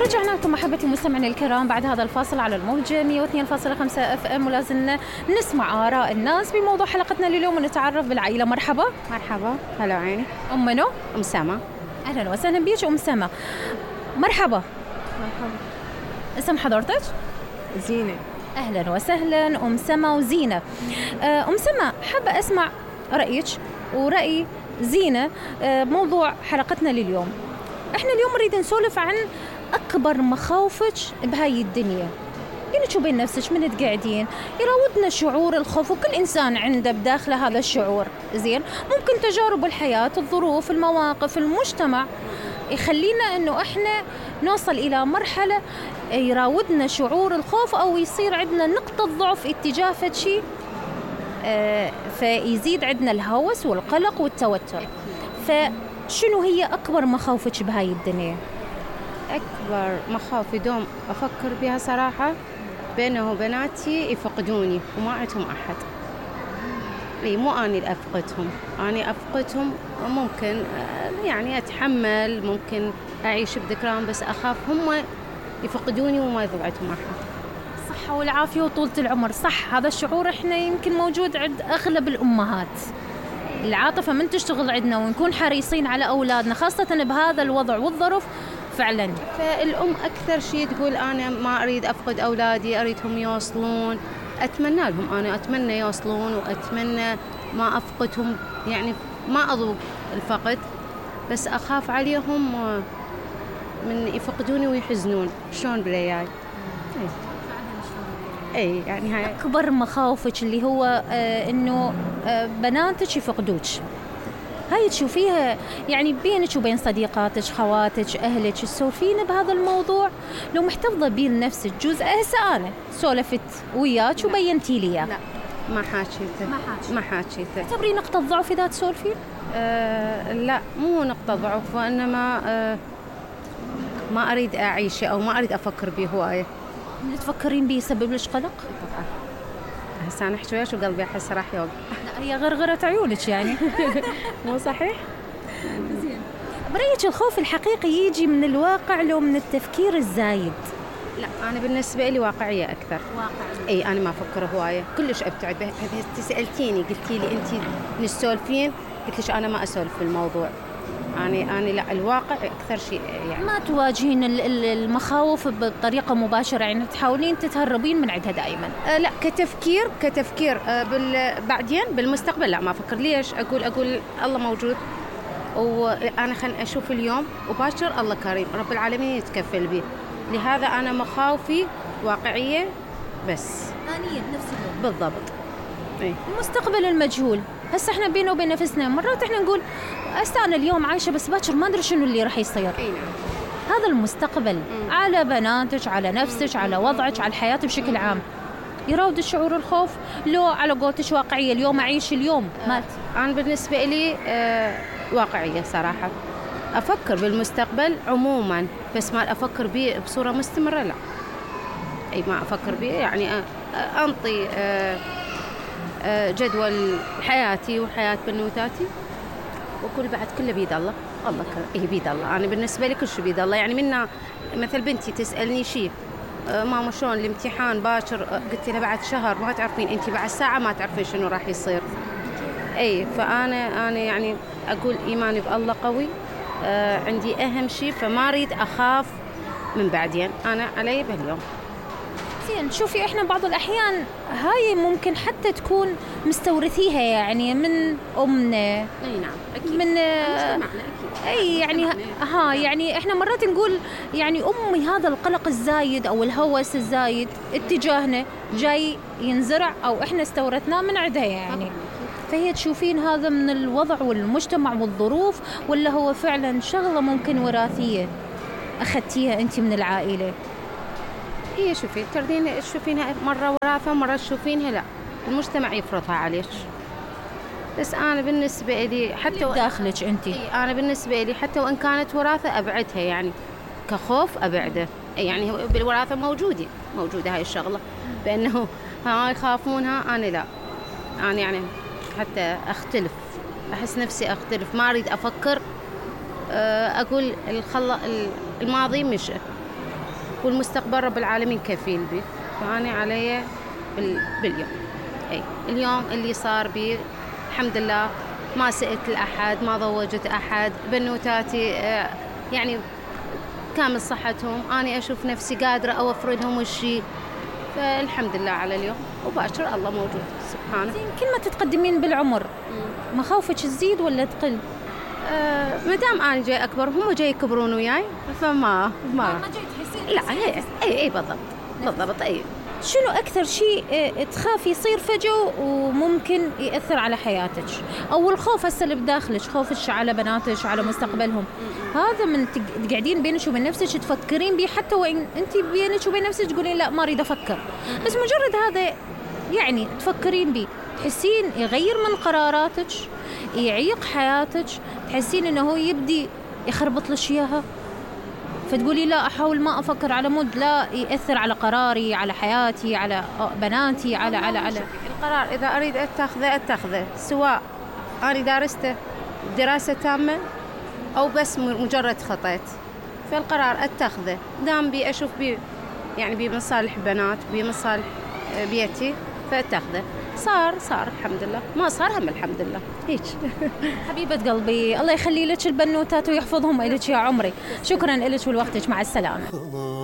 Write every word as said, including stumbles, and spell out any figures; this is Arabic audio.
رجعنا لكم محبتي مستمعينا الكرام بعد هذا الفاصل على الموجة مئة واثنين فاصلة خمسة اف ام، ولازلنا نسمع آراء الناس بموضوع حلقتنا لليوم ونتعرف بالعائلة. مرحبا. مرحبا. هلا عيني. أم منو؟ أم سما. أهلا وسهلا بيك أم سما. مرحبا. مرحبا. اسم حضرتك؟ زينة. أهلا وسهلا أم سما وزينة. أم سما، حابة أسمع رأيك ورأي زينة بموضوع حلقتنا لليوم. احنا اليوم نريد نسولف عن أكبر مخاوفك بهاي الدنيا. يعني شو بين نفسك من تقعدين يراودنا شعور الخوف، وكل إنسان عنده بداخله هذا الشعور. زين، ممكن تجارب الحياة، الظروف، المواقف، المجتمع يخلينا إنه إحنا نوصل إلى مرحلة يراودنا شعور الخوف، أو يصير عندنا نقطة ضعف اتجاه فشي، آه فيزيد عندنا الهوس والقلق والتوتر. فشنو هي أكبر مخاوفك بهاي الدنيا؟ أكبر مخاوفي دوم أفكر بها صراحة بينه وبناتي يفقدوني وما عندهم أحد. لي مو أنا اللي أفقدهم، أنا أفقدهم ممكن يعني أتحمل، ممكن أعيش بذكران، بس أخاف هم يفقدوني وما يضل عندهم أحد. الصحة والعافية وطولة العمر. صح، هذا الشعور إحنا يمكن موجود عند أغلب الأمهات. العاطفة من تشتغل عندنا ونكون حريصين على أولادنا خاصة بهذا الوضع والظروف فعلا. فالأم أكثر شيء تقول أنا ما أريد أفقد أولادي، أريدهم يوصلون، أتمنى لهم، أنا أتمنى يوصلون وأتمنى ما أفقدهم، يعني ما أذوق الفقد، بس أخاف عليهم من يفقدوني ويحزنون. شلون بلياي؟ اي يعني هاي اكبر مخاوفك اللي هو آه انه آه بناتك يفقدوك. هاي تشوفيها يعني بينك وبين صديقاتك، خواتك، اهلك، تسولفين بهذا الموضوع؟ لو محتفظه بيه لنفسك جزء. هسه انا سولفت وياك وبينتي لي اياه. لا ما حاكيته. ما حاكيته. ما حاكيته. تعتبري نقطه ضعف اذا تسولفين؟ آه لا مو نقطه ضعف، وانما آه ما اريد اعيشه او ما اريد افكر به هوايه. اللي تفكرين بيه يسبب لك قلق؟ طبعا. هسه انا احكي وياك وقلبي احس راح يوقف. لا هي غرغره عيونك يعني. مو صحيح؟ زين. برأيك الخوف الحقيقي يجي من الواقع لو من التفكير الزايد؟ لا انا بالنسبه لي واقعيه اكثر. واقعيه. اي انا ما افكر هوايه، كلش ابتعد. هسه سالتيني قلتي لي انت نسولفين، قلت لك انا ما اسولف بالموضوع. أنا أنا لا الواقع أكثر شيء يعني. ما تواجهين المخاوف بطريقة مباشرة، يعني تحاولين تتهربين من عندها دائما؟ أه لا كتفكير كتفكير أه بال بعدين بالمستقبل لا ما أفكر. ليش أقول أقول الله موجود، وأنا خل أشوف اليوم وباشر الله كريم رب العالمين يتكفل بي. لهذا أنا مخاوفي واقعية بس آنية بنفس الوقت. بالضبط. إيه؟ المستقبل المجهول. هسه احنا بينا وبين نفسنا مرات احنا نقول هسه انا اليوم عايشه بس باكر ما ادري شنو اللي راح يصير. اي نعم. هذا المستقبل م. على بناتك، على نفسك، على وضعك، على الحياه بشكل عام. يراود الشعور الخوف لو على قولتك واقعيه. اليوم اعيش اليوم مات. انا بالنسبه لي آه واقعيه صراحه. افكر بالمستقبل عموما بس ما افكر به بصوره مستمره لا. اي ما افكر به يعني انطي آه جدول حياتي وحياة بنوتاتي، وكل بعد كله بيد الله. الله كله إيه بيد الله. أنا بالنسبة لي كل شيء بيد الله. يعني منا مثل بنتي تسألني شيء آه ماما شلون الامتحان باكر، آه قلت لها بعد شهر ما تعرفين أنت، بعد ساعة ما تعرفين شنو راح يصير. أي فأنا أنا يعني أقول إيماني بالله قوي. آه عندي أهم شيء، فما أريد أخاف من بعدين. أنا علي باليوم. زين، شوفي احنا بعض الاحيان هاي ممكن حتى تكون مستورثيها يعني من امنا. اي نعم اكيد. من مجتمعنا اكيد. اي يعني ها يعني احنا مرات نقول يعني امي هذا القلق الزايد او الهوس الزايد اتجاهنا جاي ينزرع او احنا استورثناه من عندها يعني. فهي تشوفين هذا من الوضع والمجتمع والظروف، ولا هو فعلا شغله ممكن وراثيه اخذتيها انت من العائله؟ هي شوفي تردين تشوفينها مرة وراثة، مرة تشوفينها لا المجتمع يفرضها عليك. بس أنا بالنسبة لي حتى داخلك أنت. أنا بالنسبة لي حتى وإن كانت وراثة أبعدها، يعني كخوف أبعده. يعني بالوراثة موجودة موجودة هاي الشغلة، بأنه ها يخافونها. أنا لا، أنا يعني حتى أختلف، أحس نفسي أختلف، ما أريد أفكر. أقول الخلا الماضي مشى والمستقبل رب العالمين كفيل بي. فأنا علي باليوم، أي اليوم اللي صار بي الحمد لله، ما سألت لأحد، ما ضوجت أحد، بنوتاتي يعني كامل صحتهم، أنا أشوف نفسي قادرة أوفر لهم الشيء، فالحمد لله على اليوم، وباشر الله موجود سبحانه. كل ما تتقدمين بالعمر مخاوفك تزيد ولا تقل؟ أه مدام أنا جاي أكبر هم جاي يكبرون وياي، فما ما ما جاي تحسين؟ لا هي أي أي بالضبط بالضبط. أي شنو أكثر شيء تخاف يصير فجأة وممكن يأثر على حياتك، أو الخوف هسه اللي بداخلك، خوفك على بناتك على مستقبلهم، هذا من تقعدين بينك وبين نفسك تفكرين بيه، حتى وإن أنت بينك وبين نفسك تقولين لا ما أريد أفكر، بس مجرد هذا يعني تفكرين بيه تحسين يغير من قراراتك، يعيق حياتك، تحسين إنه هو يبدي يخربط لك إياها، فتقولي لا أحاول ما أفكر على مود لا يأثر على قراري، على حياتي، على بناتي، على على على القرار إذا أريد أتخذه أتخذه، سواء أنا درسته دراسة تامة أو بس مجرد خطيت، فالقرار أتخذه دام بي أشوف بي يعني بي مصالح بنات، بي مصالح بيتي، فأتخذه. صار صار الحمد لله، ما صار هم الحمد لله. هيك حبيبة قلبي، الله يخلي لك البنوتات ويحفظهم إلك يا عمري. شكرا لك ولوقتك، مع السلامة.